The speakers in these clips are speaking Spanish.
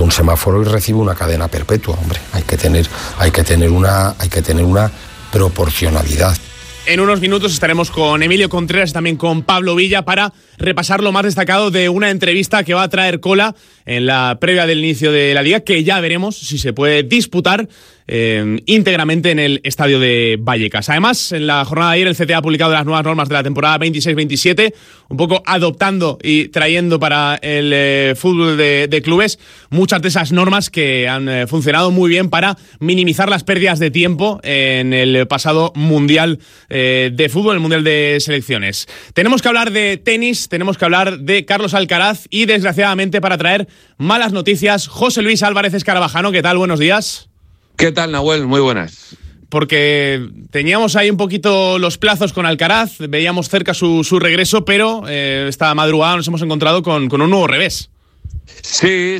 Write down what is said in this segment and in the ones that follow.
un semáforo y recibe una cadena perpetua, hombre. Hay que tener una proporcionalidad. En unos minutos estaremos con Emilio Contreras y también con Pablo Villa para repasar lo más destacado de una entrevista que va a traer cola en la previa del inicio de la Liga, que ya veremos si se puede disputar íntegramente en el estadio de Vallecas. Además, en la jornada de ayer el CTA ha publicado las nuevas normas de la temporada 26-27, un poco adoptando y trayendo para el fútbol de clubes muchas de esas normas que han funcionado muy bien para minimizar las pérdidas de tiempo en el pasado Mundial de Fútbol, el Mundial de Selecciones. Tenemos que hablar de tenis, tenemos que hablar de Carlos Alcaraz y, desgraciadamente, para traer malas noticias, José Luis Álvarez Escarabajano. ¿Qué tal? Buenos días. ¿Qué tal, Nahuel? Muy buenas. Porque teníamos ahí un poquito los plazos con Alcaraz, veíamos cerca su regreso, pero esta madrugada nos hemos encontrado con un nuevo revés. Sí.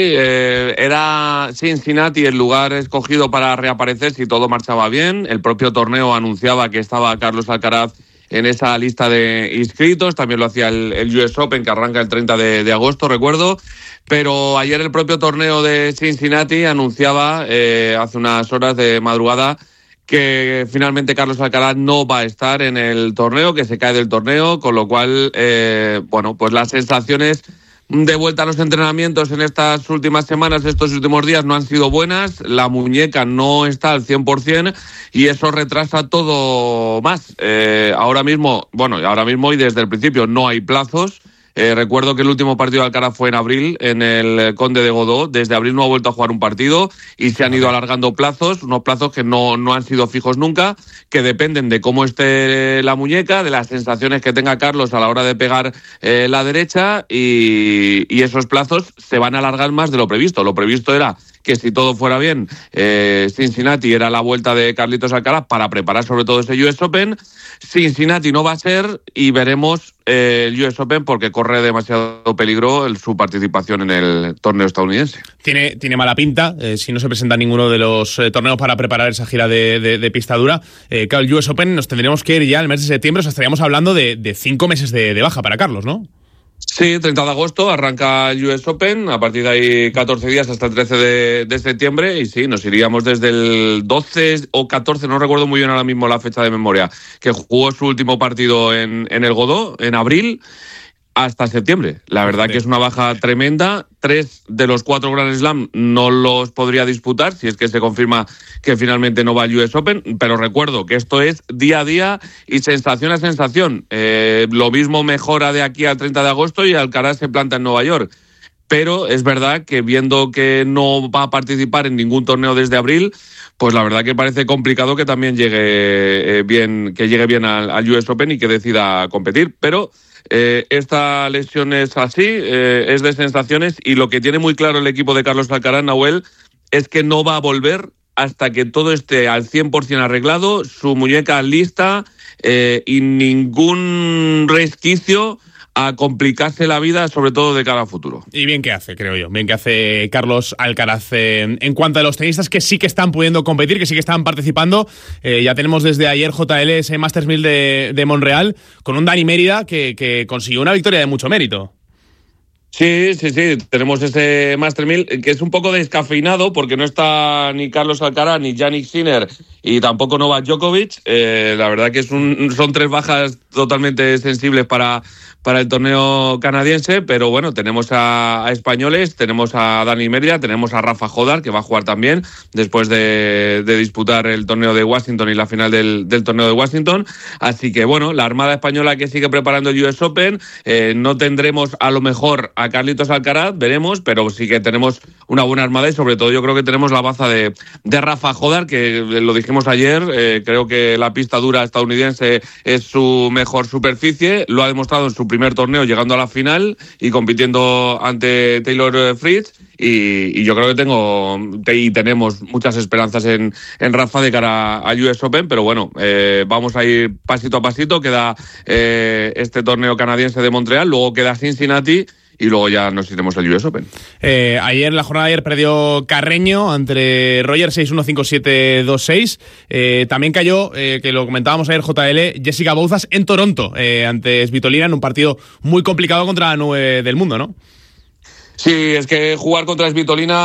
Era Cincinnati el lugar escogido para reaparecer si todo marchaba bien. El propio torneo anunciaba que estaba Carlos Alcaraz en esa lista de inscritos. También lo hacía el US Open, que arranca el 30 de agosto, recuerdo. Pero ayer el propio torneo de Cincinnati anunciaba, hace unas horas de madrugada, que finalmente Carlos Alcaraz no va a estar en el torneo, que se cae del torneo, con lo cual, pues las sensaciones de vuelta a los entrenamientos en estas últimas semanas, estos últimos días, no han sido buenas. La muñeca no está al 100% y eso retrasa todo más. Ahora mismo y desde el principio no hay plazos. Recuerdo que el último partido de Alcaraz fue en abril, en el Conde de Godó. Desde abril no ha vuelto a jugar un partido y se han ido alargando plazos, unos plazos que no han sido fijos nunca, que dependen de cómo esté la muñeca, de las sensaciones que tenga Carlos a la hora de pegar la derecha, y esos plazos se van a alargar más de lo previsto. Lo previsto era que, si todo fuera bien, Cincinnati era la vuelta de Carlitos Alcaraz para preparar sobre todo ese US Open. Cincinnati no va a ser y veremos el US Open porque corre demasiado peligro su participación en el torneo estadounidense. Tiene mala pinta si no se presenta ninguno de los torneos para preparar esa gira de pista dura. Claro, el US Open nos tendremos que ir ya el mes de septiembre, o sea, estaríamos hablando de 5 meses de baja para Carlos, ¿no? Sí, 30 de agosto arranca el US Open, a partir de ahí 14 días hasta el 13 de septiembre, y sí, nos iríamos desde el 12 o 14, no recuerdo muy bien ahora mismo la fecha de memoria, que jugó su último partido en el Godó, en abril, hasta septiembre. La verdad que es una baja tremenda. 3 de los 4 Grand Slam no los podría disputar si es que se confirma que finalmente no va al US Open, pero recuerdo que esto es día a día y sensación a sensación. Lo mismo mejora de aquí al 30 de agosto y Alcaraz se planta en Nueva York. Pero es verdad que, viendo que no va a participar en ningún torneo desde abril, pues la verdad que parece complicado que también llegue bien al US Open y que decida competir. Pero esta lesión es así, es de sensaciones, y lo que tiene muy claro el equipo de Carlos Alcaraz, Nahuel, es que no va a volver hasta que todo esté al 100% arreglado, su muñeca lista, y ningún resquicio a complicarse la vida, sobre todo de cara a futuro. Y bien que hace, creo yo. Bien que hace Carlos Alcaraz. En cuanto a los tenistas que sí que están pudiendo competir, que sí que están participando, ya tenemos desde ayer JL, ese Masters 1000 de Montreal, con un Dani Mérida que consiguió una victoria de mucho mérito. Sí, tenemos ese Masters 1000 que es un poco descafeinado porque no está ni Carlos Alcaraz, ni Jannik Sinner y tampoco Novak Djokovic. La verdad que son 3 bajas totalmente sensibles para el torneo canadiense, pero bueno, tenemos a españoles, tenemos a Dani Mérida, tenemos a Rafa Jodar, que va a jugar también después de disputar el torneo de Washington y la final del torneo de Washington. Así que bueno, la Armada Española que sigue preparando el US Open. No tendremos a lo mejor a Carlitos Alcaraz, veremos, pero sí que tenemos una buena armada, y sobre todo yo creo que tenemos la baza de Rafa Jodar, que lo dijimos ayer, creo que la pista dura estadounidense es su mejor superficie, lo ha demostrado en su primer torneo llegando a la final y compitiendo ante Taylor Fritz, y yo creo que tenemos muchas esperanzas en Rafa de cara al US Open, pero bueno, vamos a ir pasito a pasito. Queda este torneo canadiense de Montreal, luego queda Cincinnati y luego ya nos iremos al US Open. Ayer, en la jornada de ayer, perdió Carreño ante Roger 6-1, 5-7, 2-6. También cayó, que lo comentábamos ayer, JL, Jessica Bouzas en Toronto, ante Svitolina, en un partido muy complicado contra la 9 del mundo, ¿no? Sí, es que jugar contra Svitolina